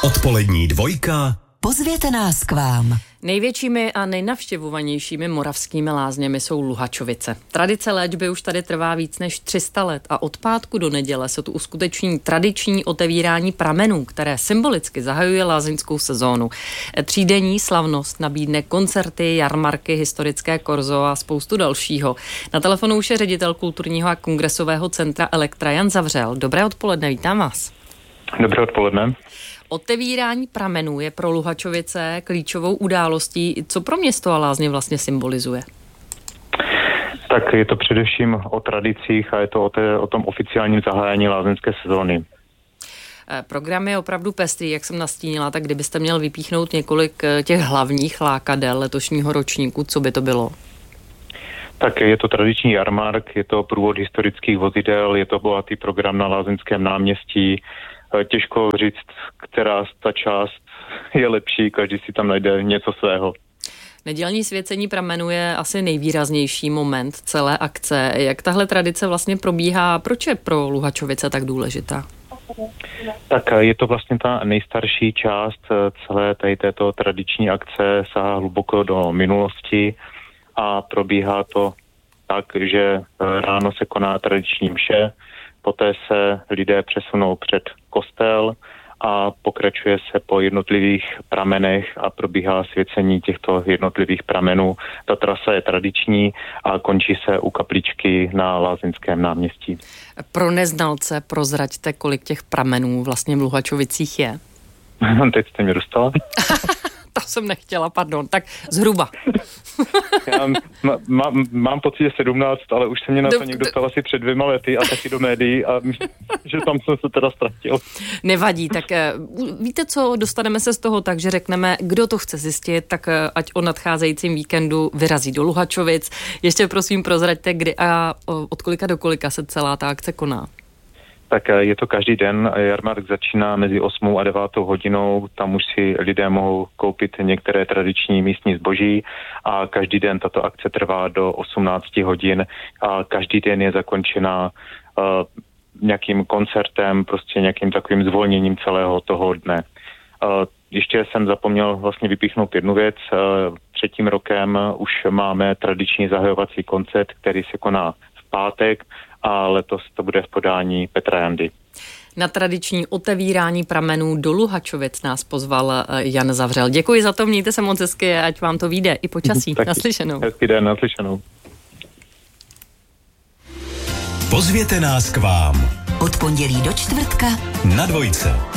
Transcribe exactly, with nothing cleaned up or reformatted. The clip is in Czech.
Odpolední dvojka. Pozvěte nás k vám. Největšími a nejnavštěvovanějšími moravskými lázněmi jsou Luhačovice. Tradice léčby už tady trvá víc než tři sta let a od pátku do neděle se tu uskuteční tradiční otevírání pramenů, které symbolicky zahajuje lázeňskou sezónu. Třídenní slavnost nabídne koncerty, jarmarky, historické korzo a spoustu dalšího. Na telefonu už je ředitel kulturního a kongresového centra Elektra Jan Zavřel. Dobré odpoledne, vítám vás. Dobré odpoledne. Otevírání pramenů je pro Luhačovice klíčovou událostí. Co pro město a lázně vlastně symbolizuje? Tak je to především o tradicích a je to o, té, o tom oficiálním zahájení lázeňské sezóny. Program je opravdu pestrý, jak jsem nastínila, tak kdybyste měl vypíchnout několik těch hlavních lákadel letošního ročníku, co by to bylo? Tak je to tradiční jarmark, je to průvod historických vozidel, je to bohatý program na Lázeňském náměstí. Těžko říct, která ta část je lepší, každý si tam najde něco svého. Nedělní svěcení pramenů je asi nejvýraznější moment celé akce. Jak tahle tradice vlastně probíhá? Proč je pro Luhačovice tak důležitá? Tak je to vlastně ta nejstarší část celé tady této tradiční akce, sahá hluboko do minulosti a probíhá to tak, že ráno se koná tradiční mše, poté se lidé přesunou před kostel a pokračuje se po jednotlivých pramenech a probíhá svěcení těchto jednotlivých pramenů. Ta trasa je tradiční a končí se u kapličky na Lázeňském náměstí. Pro neznalce prozraďte, kolik těch pramenů vlastně v Luhačovicích je. Teď jste mě dostala. To jsem nechtěla, pardon. Tak zhruba. Já má, má, mám pocit, že sedmnáct, ale už se mě na to někdo ptal asi před dvěma lety a taky do médií a že tam jsem se teda ztratil. Nevadí, tak víte co, dostaneme se z toho tak, že řekneme, kdo to chce zjistit, tak ať o nadcházejícím víkendu vyrazí do Luhačovic. Ještě prosím prozraďte, kdy a od kolika do kolika se celá ta akce koná. Tak je to každý den, jarmark začíná mezi osmou a devátou hodinou, tam už si lidé mohou koupit některé tradiční místní zboží a každý den tato akce trvá do osmnácti hodin a každý den je zakončena uh, nějakým koncertem, prostě nějakým takovým zvolněním celého toho dne. Uh, ještě jsem zapomněl vlastně vypíchnout jednu věc, uh, třetím rokem už máme tradiční zahajovací koncert, který se koná v pátek, a letos to bude v podání Petra Jandy. Na tradiční otevírání pramenů do Luhačovic nás pozval Jan Zavřel. Děkuji za to, mějte se moc hezky, ať vám to vyjde i počasí. Naslyšenou. Hezký den, naslyšenou. Pozvěte nás k vám. Od pondělí do čtvrtka na dvojce.